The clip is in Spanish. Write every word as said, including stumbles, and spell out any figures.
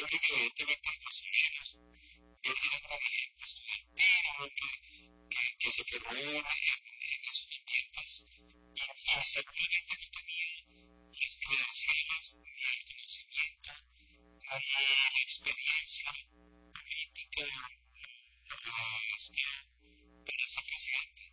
que evidentemente los indígenas eran grandes solteros, que, que, que se formó en, en esos ambientes y, y seguramente no tenía las credenciales ni el conocimiento ni la experiencia política este, para ser presidente.